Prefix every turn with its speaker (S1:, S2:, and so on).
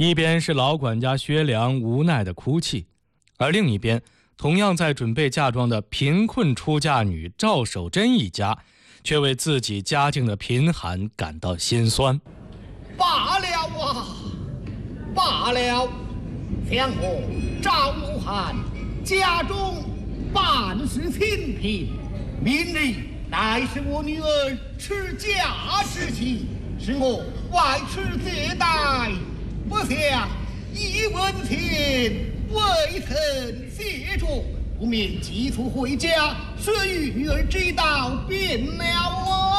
S1: 一边是老管家薛良无奈的哭泣，而另一边同样在准备嫁妆的贫困出嫁女赵守贞一家，却为自己家境的贫寒感到心酸。
S2: 罢了啊，罢了！想我赵武汉家中半是清贫，明日乃是我女儿持嫁之期，是我外出接待，不想一文钱未曾谢着，不免急促回家，谁与女儿知道便了啊！